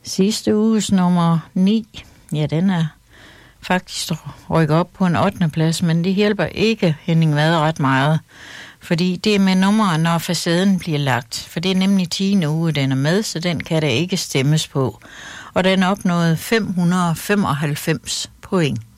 Sidste uges nummer 9, ja, den er faktisk rykket op på en 8. plads, men det hjælper ikke Henning Vad ret meget. Fordi det er med nummeret, når facaden bliver lagt. For det er nemlig 10. uge, den er med, så den kan der ikke stemmes på. Og den opnåede 595 point.